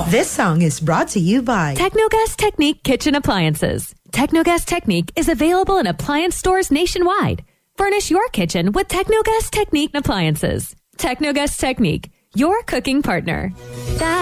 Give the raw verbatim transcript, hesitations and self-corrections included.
This song is brought to you by Technogas Technique Kitchen Appliances. Technogas Technique is available in appliance stores nationwide. Furnish your kitchen with Technogas Technique appliances. Technogas Technique, your cooking partner. That